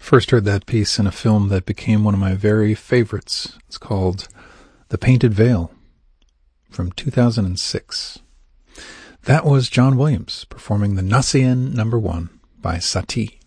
First heard that piece in a film that became one of my very favorites. It's called The Painted Veil from 2006. That was John Williams performing the Nacien No. 1 by Satie.